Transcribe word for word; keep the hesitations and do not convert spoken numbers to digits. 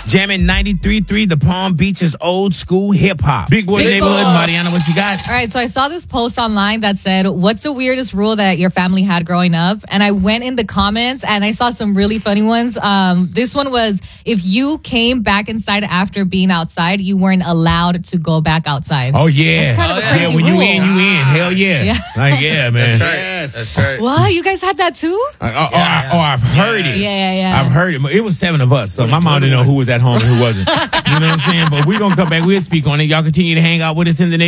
Jamming ninety-three point three, the Palm Beaches old school hip hop. Big Boy Big Neighborhood, Boy. Mariana, what you got? All right, so I saw this post online that said, what's the weirdest rule that your family had growing up? And I went in the comments and I saw some really funny ones. Um, this one was, if you came back inside after being outside, you weren't allowed to go back outside. Oh, yeah. That's kind of Oh, a yeah. crazy Yeah, when you rule. in, you in. Hell yeah. Yeah. Like, yeah, man. That's right. That's right. What? You guys had that too? Or, or, or, or I've heard it. Yeah, yeah, yeah. I've heard it. It was seven of us, so my mom didn't know who was at home and who wasn't. You know what I'm saying? But we're going to come back. We'll speak on it. Y'all continue to hang out with us in the